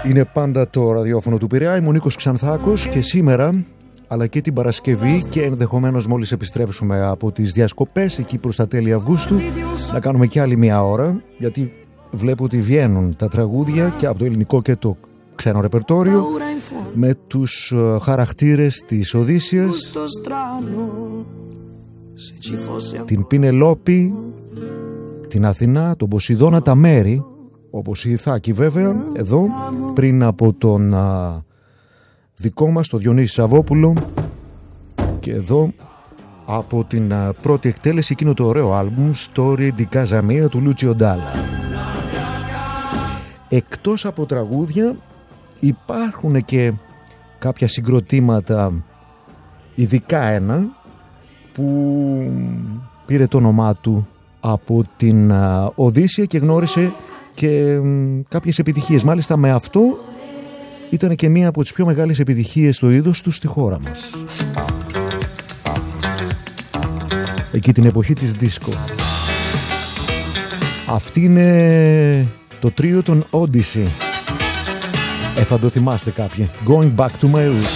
Είναι πάντα το ραδιόφωνο του Πειραιά. Είμαι ο Νίκος Ξανθάκος και σήμερα, αλλά και την Παρασκευή και ενδεχομένως μόλις επιστρέψουμε από τις διακοπές εκεί προς τα τέλη Αυγούστου, να κάνουμε και άλλη μια ώρα, γιατί βλέπω ότι βγαίνουν τα τραγούδια και από το ελληνικό και το ξένο ρεπερτόριο με τους χαρακτήρες της Οδύσσειας, την Πινελόπη, την Αθηνά, τον Ποσειδώνα, τα μέρη, όπως η Ιθάκη βέβαια, εδώ πριν από τον δικό μας, τον Διονύση Σαββόπουλο, και εδώ από την πρώτη εκτέλεση εκείνο το ωραίο άλμπουμ Story di Casa Mia του Λούτσιο Ντάλα. Εκτός από τραγούδια υπάρχουν και κάποια συγκροτήματα, ειδικά ένα που πήρε το όνομά του από την Οδύσσεια και γνώρισε και κάποιες επιτυχίες. Μάλιστα με αυτό ήταν και μία από τις πιο μεγάλες επιτυχίες στο είδος του στη χώρα μας, εκεί την εποχή της δίσκο. Αυτή είναι το τρίο των Odyssey. Θα το θυμάστε κάποιοι. Going back to my roots.